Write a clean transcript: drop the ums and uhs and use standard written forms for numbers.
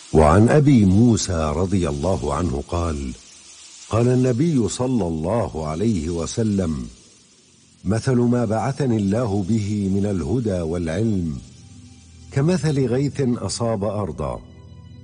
وعن أبي موسى رضي الله عنه قال: قال النبي صلى الله عليه وسلم: مثل ما بعثني الله به من الهدى والعلم كمثل غيث أصاب أرضا